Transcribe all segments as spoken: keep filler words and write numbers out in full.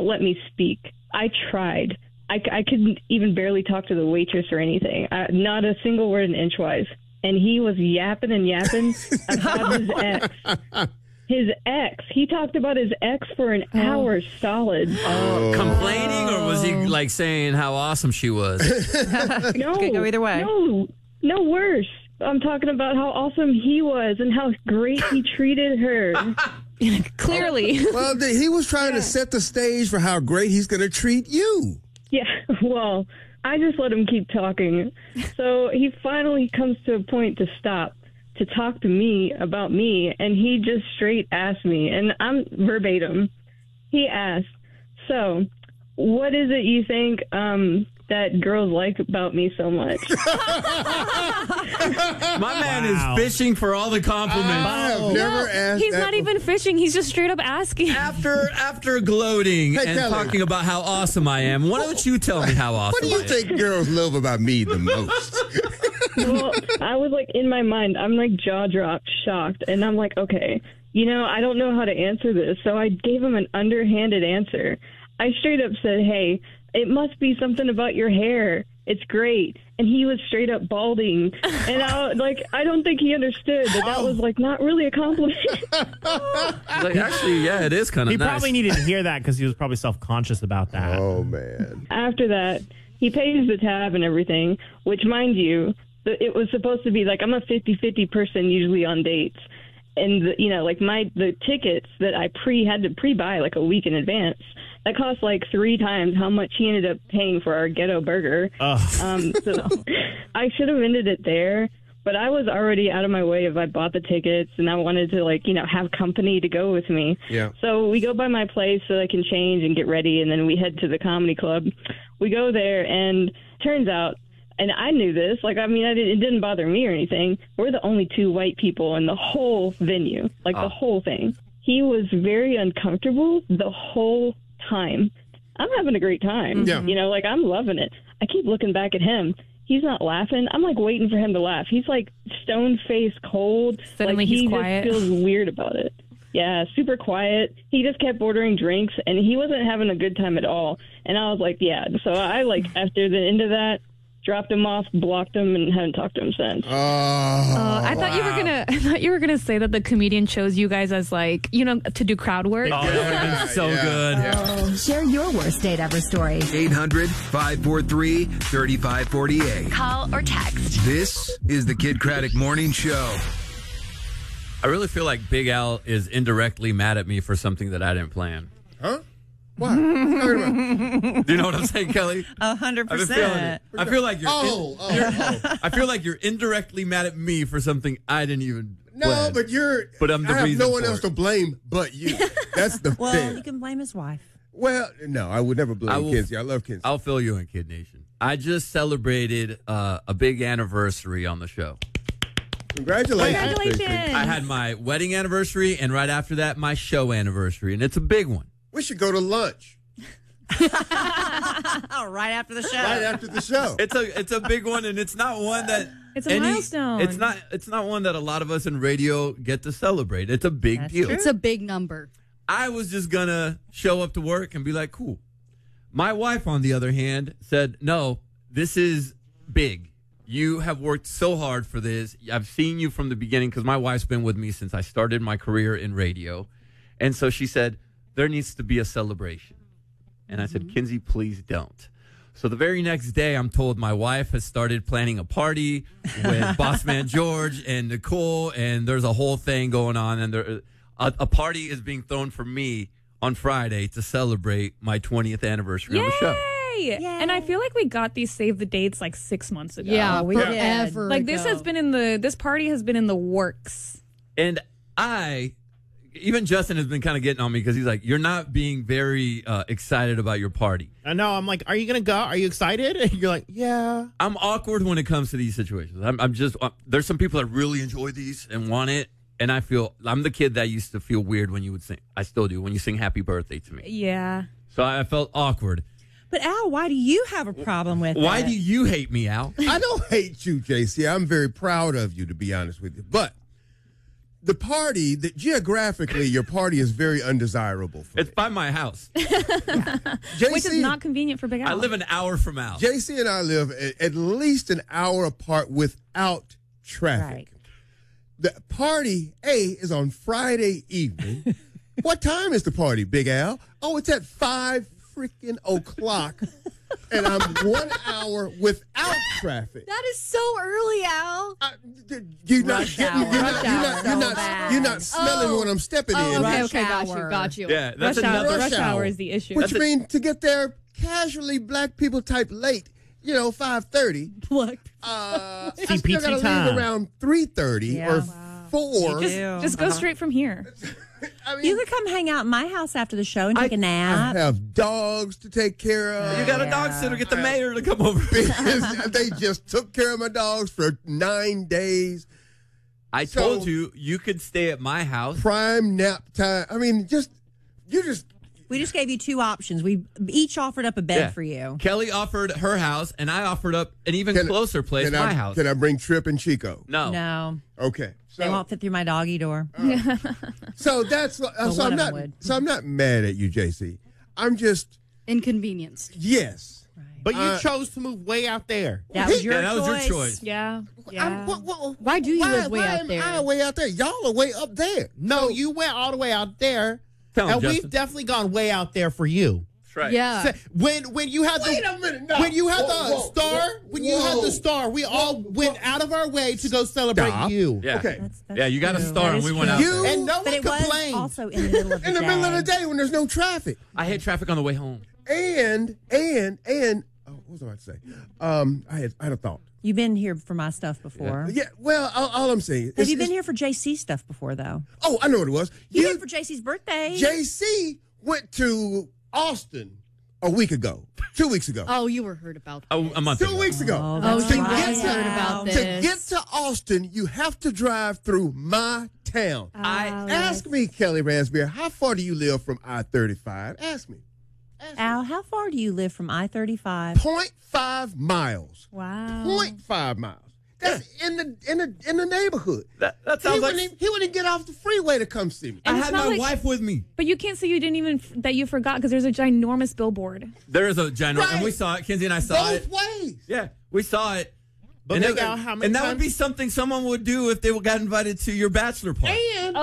won't let me speak. I tried. I, I couldn't even barely talk to the waitress or anything. I, not a single word in inchwise. And he was yapping and yapping about his ex. His ex. He talked about his ex for an oh. hour solid. Oh. Complaining, or was he like saying how awesome she was? No. Could go either way. No, no worse. I'm talking about how awesome he was and how great he treated her. Clearly. Well, he was trying yeah. to set the stage for how great he's going to treat you. Yeah, well, I just let him keep talking. So he finally comes to a point to stop, to talk to me about me, and he just straight asked me, and I'm verbatim. He asked, so, what is it you think um, that girls like about me so much? My man wow. is fishing for all the compliments. I have no, never asked He's that not before. even fishing. He's just straight up asking. After after gloating Hey, and Kelly. talking about how awesome I am, why don't you tell me how awesome What do you I am? think girls love about me the most? Well, I was like, in my mind, I'm like jaw dropped, shocked, and I'm like, okay, you know, I don't know how to answer this, so I gave him an underhanded answer. I straight up said, hey, it must be something about your hair. It's great. And he was straight up balding. And I like, I don't think he understood that that was like not really a compliment. Like, actually, yeah, it is kind of He nice. probably needed to hear that because he was probably self-conscious about that. Oh, man. After that, he pays the tab and everything, which, mind you, the- it was supposed to be like, I'm a fifty-fifty person usually on dates. And, the, you know, like my the tickets that I pre had to pre-buy like a week in advance, that cost like three times how much he ended up paying for our ghetto burger. Oh. Um, so I should have ended it there, but I was already out of my way if I bought the tickets, and I wanted to, like, you know, have company to go with me. Yeah. So we go by my place so I can change and get ready, and then we head to the comedy club. We go there, and turns out, and I knew this, like, I mean, I didn't, it didn't bother me or anything. We're the only two white people in the whole venue, like Oh. the whole thing. He was very uncomfortable the whole time. I'm having a great time. Yeah. You know, like, I'm loving it. I keep looking back at him. He's not laughing. I'm, like, waiting for him to laugh. He's, like, stone-faced, cold. Suddenly like, he's he quiet. just feels weird about it. Yeah, super quiet. He just kept ordering drinks, and he wasn't having a good time at all. And I was like, yeah. So I, like, after the end of that, dropped him off, blocked him, and haven't talked to him since. Oh, Uh, I thought you were wow. gonna. I thought you were gonna say that the comedian chose you guys as, like, you know, to do crowd work. Oh, that would have been so Yeah, good. yeah. Share your worst date ever story. eight hundred, five four three, three five four eight. Call or text. This is the Kid Craddock Morning Show. I really feel like Big Al is indirectly mad at me for something that I didn't plan. Huh? What? Oh, Do you know what I'm saying, Kelly? A hundred I've been feeling it. I feel like you're. oh, oh, you're- oh. I feel like you're indirectly mad at me for something I didn't even. No, plan. but you're. But I'm the I have reason no one for else it. to blame but you. That's the Well, thing. you can blame his wife. Well, no, I would never blame I will- Kinsey. I love Kinsey. I'll fill you in, Kid Nation. I just celebrated uh, a big anniversary on the show. Congratulations. Congratulations. I had my wedding anniversary, and right after that, my show anniversary, and it's a big one. We should go to lunch Oh, right after the show. right after the show. It's a it's a big one, and it's not one that It's a milestone. It's not it's not one that a lot of us in radio get to celebrate. It's a big That's deal. true. It's a big number. I was just gonna show up to work and be like, cool. My wife, on the other hand, said, no, this is big. You have worked so hard for this. I've seen you from the beginning because my wife's been with me since I started my career in radio. And so she said, there needs to be a celebration. And I said, Kinsey, please don't. So the very next day, I'm told my wife has started planning a party with Boss Man George and Nicole, and there's a whole thing going on. And there, a, a party is being thrown for me on Friday to celebrate my twentieth anniversary on the show. Yay! And I feel like we got these save the dates like six months ago. Yeah, we forever. Like this ago. has been in the this party has been in the works. And I, even Justin has been kind of getting on me because he's like, you're not being very uh, excited about your party. I know. I'm like, are you going to go? Are you excited? And you're like, yeah. I'm awkward when it comes to these situations. I'm, I'm just, uh, there's some people that really enjoy these and want it. And I feel, I'm the kid that used to feel weird when you would sing. I still do, when you sing happy birthday to me. Yeah. So I felt awkward. But Al, why do you have a problem with Why it? do you hate me, Al? I don't hate you, J C. I'm very proud of you, to be honest with you. But the party that geographically your party is very undesirable. For It's by my house. J C, Which is not convenient for Big Al. I live an hour from Al. J C and I live at, at least an hour apart without traffic. Right. The party A is on Friday evening. What time is the party, Big Al? Oh, it's at five freaking o'clock, and I'm one hour without traffic. That is so early, Al. I, you're not Rush getting, hour. you're Rush not, you're hour. not, you're So not, bad. you're not smelling Oh. what I'm stepping Oh, in. okay, Rush okay, got you, hour. got you. Yeah, that's rush hour, another. rush Rush hour hour. is the issue. Which means to get there casually, black people type late, you know, five thirty. Look. Uh, I C P T still gotta time. leave around three thirty Yeah. or Wow. four. just, Ew. just go straight from here. I mean, You could come hang out at my house after the show and take a I nap. have dogs to take care of. You got a dog sitter. Get the mayor to come over. Because they just took care of my dogs for nine days. I So- told you you could stay at my house. Prime nap time. I mean, just you just We just gave you two options. We each offered up a bed Yeah. for you. Kelly offered her house, and I offered up an even Can- closer place, can my I, house. Can I bring Trip and Chico? no. No, Okay. they So, won't fit through my doggy door. so that's uh, But so one I'm of not them would. so I'm not mad at you, J C. I'm just Inconvenienced. yes. But you Uh, chose to move way out there. That was your Yeah, that was your choice. choice. Yeah. Yeah. I'm, what, what, Why do you why, live way why out am there? I way out there? Y'all are way up there. No, you went all the way out there. Tell him, and Justin. we've definitely gone way out there for you. That's right. Yeah. Say- When when you had Wait the a minute. No. when you had Whoa, the whoa, star whoa, when you had whoa. the star, we all Whoa, went whoa. out of our way to go celebrate Stop. you. Yeah. Okay. That's- that's yeah, you got a true. star, That and is we went out true. You- there. And no But one it was complained. also in the middle of the In the day. middle of the day when there's no traffic. I hit traffic on the way home. And and and oh, what was I about to say? Um, I had I had a thought. You've been here for my stuff before. Yeah. Well, all, all I'm saying. Have is- you been is- here for J C stuff before, though? Oh, I know what it was. You You- did for J C's birthday. J C went to Austin a week ago, two weeks ago, Oh, you were heard about that. A, a month two ago. weeks ago. Oh, Oh, that's you right. guys heard about To this. get to Austin, you have to drive through my town. I Ask me, Kelly Ransberry, how far do you live from I thirty-five? Ask me. Al, how far do you live from I thirty-five? Point five miles. Wow. Point five miles. That's in the in the in the neighborhood. That, that He sounds like wouldn't, even, he wouldn't get off the freeway to come see me. I And it's had not my like- wife with me. But you can't say you didn't even that you forgot because there's a ginormous billboard. There is a general, and Right. we saw it. Kinsey and I saw Both it. ways. Yeah, we saw it. But and Big it- Al, how many and that times? would be something someone would do if they got invited to your bachelor party. And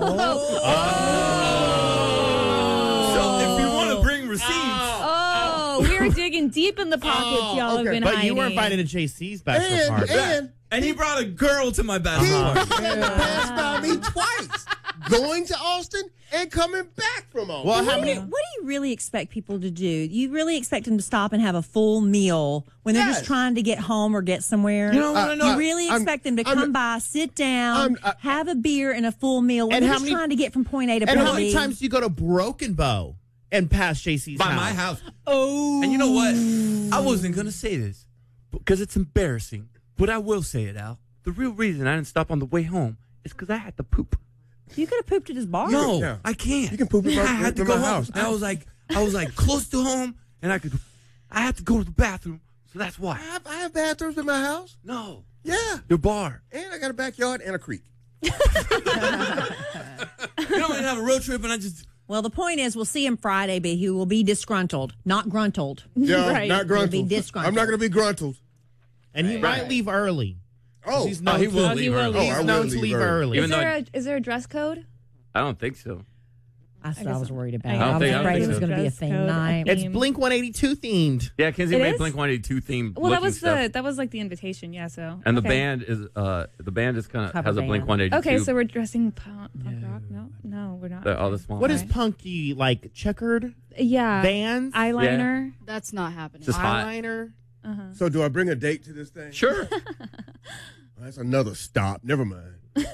So if you want to bring receipts, Oh, we're digging deep in the pockets y'all have okay. been But hiding. you were invited to J C's bachelor and party. and and he brought a girl to my bachelor he party. had to pass by me twice, going to Austin and coming back from Austin. Well, What how do, you, many? what do you really expect people to do? You really expect them to stop and have a full meal when they're Yes. just trying to get home or get somewhere? You don't want to Uh, know. You really I'm- expect them to I'm- come by, sit down, I'm- I- have a beer and a full meal when And they're how just many- trying to get from point A to And point how many B. times do you go to Broken Bow and pass J C's by house? my house. Oh. And you know what? I wasn't going to say this because it's embarrassing, but I will say it, Al. The real reason I didn't stop on the way home is because I had to poop. You could have pooped at his bar. No, Yeah. I can't. You can poop in my- I had to in go my home. house. And I was like, I was like close to home, and I could. I had to go to the bathroom, so that's I why. have, I have bathrooms in my house. No, Yeah, your bar. and I got a backyard and a creek. You don't even have a road trip, and I just. Well, the point is, we'll see him Friday, but he will be disgruntled, not gruntled. Yeah, Right. not He'll be gruntled. disgruntled. I'm not going to be gruntled. And he might leave early. Oh, He's Oh, known he to- will Oh, he leave will early. Oh, He's I will known to leave leave early. early. Even Is though there I- a is there a dress code? I don't think so. That's what I was worried about. I I, don't was think- I don't afraid think it was so. going to be a Dress theme code, night. I It's Theme. Blink one eighty-two themed. Yeah, Kinsey It made is? Blink one eighty-two themed. Well, that looking was stuff. the that was like the invitation. Yeah. So And the okay. band is uh the band is kind of Cover has a band. Blink one eighty-two. Okay, so we're dressing punk, punk rock. No, no, we're not. the, all the small. What is Right. punky, like checkered Yeah. bands? Eyeliner. That's not happening. Just hot. Eyeliner? Uh-huh. So do I bring a date to this thing? Sure. That's another stop. Never mind.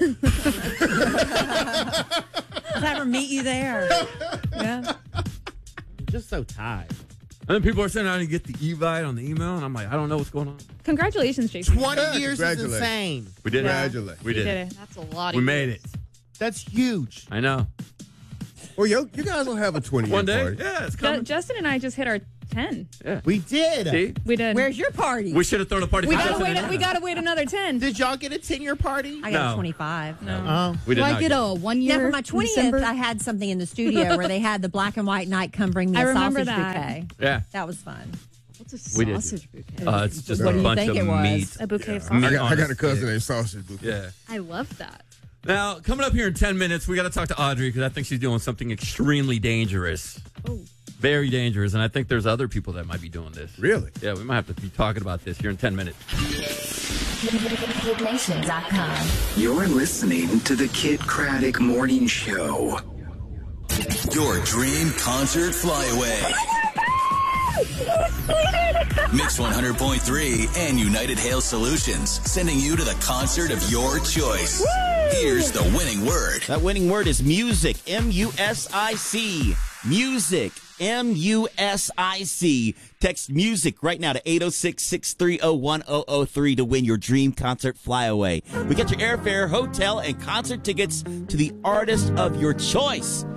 I'll ever meet you there. Yeah. I'm just so tired. And then people are saying I didn't get the Evite on the email, and I'm like, I don't know what's going on. Congratulations, Jason. twenty Yeah, years is congratulations. insane. We did it. Congratulations. We did, it. That's a lot of We made it. That's huge. I know. Well, yo, you guys will have a twenty-year One day. party. Yeah, it's Ju- coming. Justin and I just hit our ten. Yeah. We did. See? We did. Where's your party? We should have thrown a party. we for gotta Justin wait. and We Anna. gotta wait another ten. Did y'all get a ten-year party? I got No. a twenty-five. No. Oh. We did Do I not get a one Yeah, year? for my twentieth, December? I had something in the studio where they had the black and white night come bring me I a remember sausage that. bouquet. Yeah. That was fun. What's a We did. sausage bouquet? Uh, it's just What a do you bunch think of it was? meat. A bouquet of Meat sausage. I got, I on got a a cousin stick. named Sausage Bouquet. Yeah. I love that. Now, coming up here in ten minutes, we got to talk to Audrey because I think she's doing something extremely dangerous. Oh. Very dangerous. And I think there's other people that might be doing this. Really? Yeah, we might have to be talking about this here in ten minutes. Kid Nation dot com. You're listening to the Kid Craddock Morning Show. Your dream concert flyaway. Mix one hundred point three and United Hail Solutions sending you to the concert of your choice. Woo! Here's the winning word. That winning word is music. M U S I C. Music. M U S I C. Text music right now to eight oh six, six three oh, one oh oh three to win your dream concert flyaway. We get your airfare, hotel, and concert tickets to the artist of your choice.